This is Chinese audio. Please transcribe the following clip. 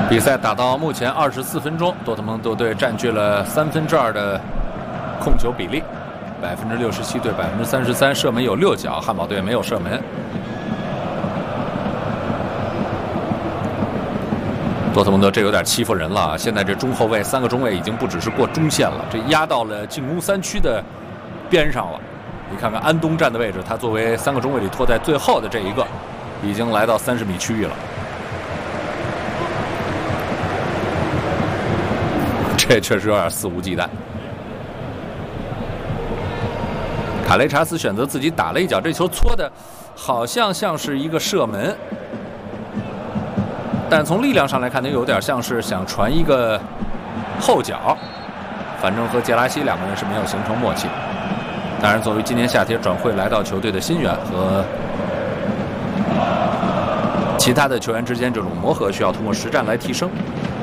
比赛打到目前24分钟，多特蒙德队占据了2/3的控球比例，67%对33%，射门有6脚，汉堡队没有射门。多特蒙德这有点欺负人了，现在这中后卫3个中卫已经不只是过中线了，这压到了进攻3区的边上了。你看看安东站的位置，他作为3个中卫里拖在最后的这一个，已经来到30米区域了。这确实有点肆无忌惮。卡雷查斯选择自己打了一脚，这球搓的好像是一个射门。但从力量上来看呢，有点像是想传一个后脚，反正和杰拉西2个人是没有形成默契。当然，作为今年夏天转会来到球队的新援和其他的球员之间这种磨合，需要通过实战来提升。